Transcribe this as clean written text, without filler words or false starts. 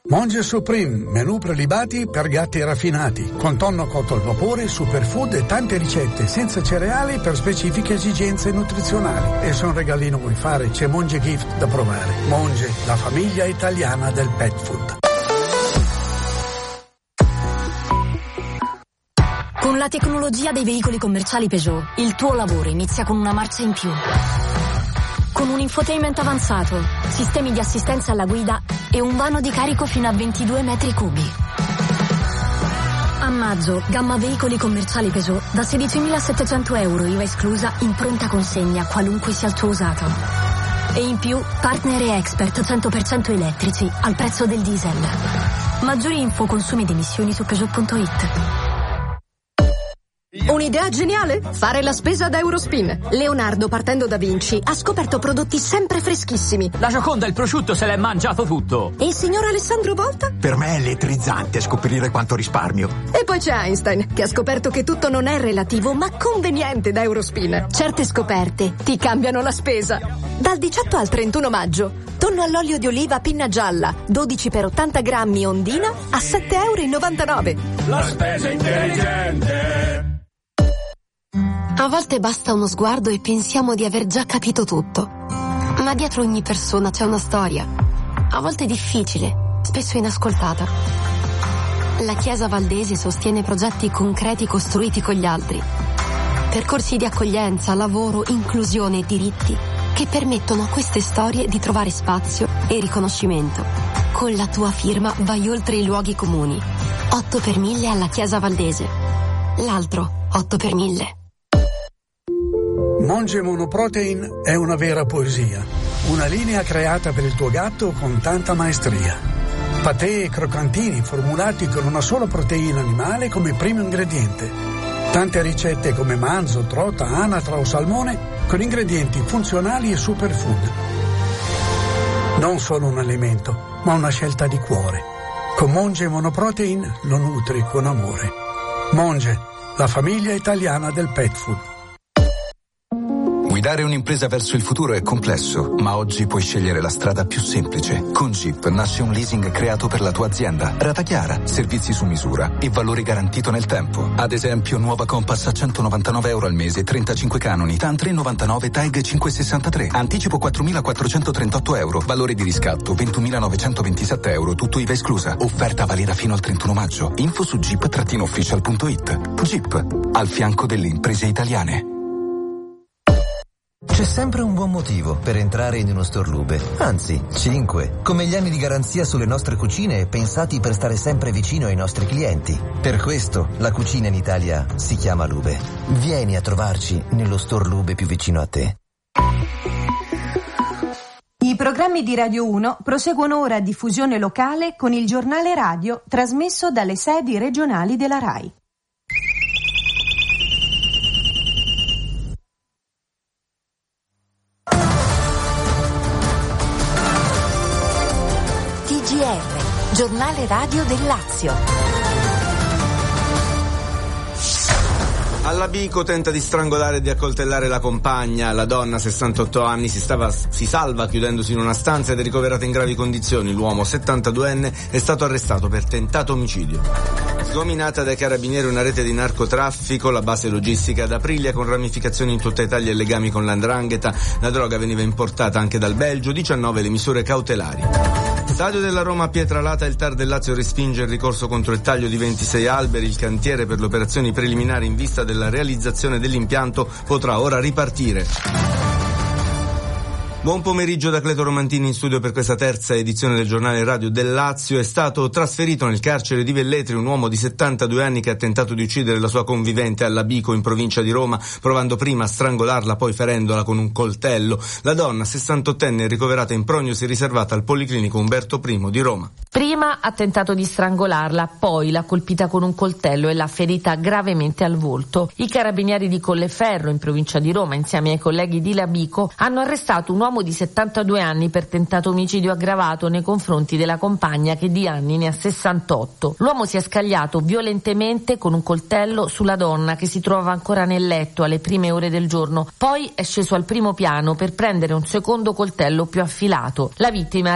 Monge Supreme, menù prelibati per gatti raffinati, con tonno cotto al vapore, superfood e tante ricette senza cereali per specifiche esigenze nutrizionali. E se un regalino vuoi fare, c'è Monge Gift da provare. Monge, la famiglia italiana del pet food. Con la tecnologia dei veicoli commerciali Peugeot, il tuo lavoro inizia con una marcia in più. Con un infotainment avanzato, sistemi di assistenza alla guida e un vano di carico fino a 22 metri cubi. A maggio, gamma veicoli commerciali Peugeot da 16.700 euro IVA esclusa in pronta consegna, qualunque sia il tuo usato. E in più, partner e expert 100% elettrici al prezzo del diesel. Maggiori info, consumi ed emissioni su Peugeot.it. Un'idea geniale? Fare la spesa da Eurospin. Leonardo, partendo da Vinci, ha scoperto prodotti sempre freschissimi. La Gioconda e il prosciutto se l'è mangiato tutto. E il signor Alessandro Volta? Per me è elettrizzante scoprire quanto risparmio. E poi c'è Einstein, che ha scoperto che tutto non è relativo, ma conveniente da Eurospin. Certe scoperte ti cambiano la spesa. Dal 18 al 31 maggio, tonno all'olio di oliva pinna gialla, 12 per 80 grammi ondina, a 7,99 €. La spesa intelligente. A volte basta uno sguardo e pensiamo di aver già capito tutto. Ma dietro ogni persona c'è una storia. A volte difficile, spesso inascoltata. La Chiesa Valdese sostiene progetti concreti costruiti con gli altri. Percorsi di accoglienza, lavoro, inclusione e diritti che permettono a queste storie di trovare spazio e riconoscimento. Con la tua firma vai oltre i luoghi comuni. 8 per 1000 alla Chiesa Valdese. L'altro 8 per 1000. Monge Monoprotein è una vera poesia, una linea creata per il tuo gatto con tanta maestria. Patè e croccantini formulati con una sola proteina animale come primo ingrediente. Tante ricette come manzo, trota, anatra o salmone con ingredienti funzionali e superfood. Non solo un alimento, ma una scelta di cuore. Con Monge Monoprotein lo nutri con amore. Monge, la famiglia italiana del pet food. Guidare un'impresa verso il futuro è complesso, ma oggi puoi scegliere la strada più semplice. Con Jeep nasce un leasing creato per la tua azienda. Rata chiara, servizi su misura e valore garantito nel tempo. Ad esempio, nuova Compass a 199 euro al mese, 35 canoni, TAN 399, TAG 563. Anticipo 4.438 euro. Valore di riscatto 21.927 euro, tutto IVA esclusa. Offerta valida fino al 31 maggio. Info su jeep-official.it. Jeep, al fianco delle imprese italiane. C'è sempre un buon motivo per entrare in uno store Lube, anzi 5, come gli anni di garanzia sulle nostre cucine pensati per stare sempre vicino ai nostri clienti. Per questo la cucina in Italia si chiama Lube. Vieni a trovarci nello store Lube più vicino a te. I programmi di Radio 1 proseguono ora a diffusione locale con il giornale radio trasmesso dalle sedi regionali della RAI. TGR, giornale radio del Lazio. Allabico tenta di strangolare e di accoltellare la compagna. La donna, 68 anni, si salva chiudendosi in una stanza ed è ricoverata in gravi condizioni. L'uomo, 72enne, è stato arrestato per tentato omicidio. Sgominata dai carabinieri una rete di narcotraffico, la base logistica ad Aprilia con ramificazioni in tutta Italia e legami con l''ndrangheta. La droga veniva importata anche dal Belgio, 19 le misure cautelari. Stadio della Roma a Pietralata, il TAR del Lazio respinge il ricorso contro il taglio di 26 alberi. Il cantiere per le operazioni preliminari in vista della realizzazione dell'impianto potrà ora ripartire. Buon pomeriggio da Cleto Romantini in studio per questa terza edizione del giornale radio del Lazio. È stato trasferito nel carcere di Velletri un uomo di 72 anni che ha tentato di uccidere la sua convivente all'Abico in provincia di Roma, provando prima a strangolarla, poi ferendola con un coltello. La donna, 68enne, è ricoverata in prognosi riservata al Policlinico Umberto I di Roma. Prima ha tentato di strangolarla, poi l'ha colpita con un coltello e l'ha ferita gravemente al volto. I carabinieri di Colleferro, in provincia di Roma, insieme ai colleghi di Labico, hanno arrestato un uomo di 72 anni per tentato omicidio aggravato nei confronti della compagna che di anni ne ha 68. L'uomo si è scagliato violentemente con un coltello sulla donna che si trovava ancora nel letto alle prime ore del giorno, poi è sceso al primo piano per prendere un secondo coltello più affilato. La vittima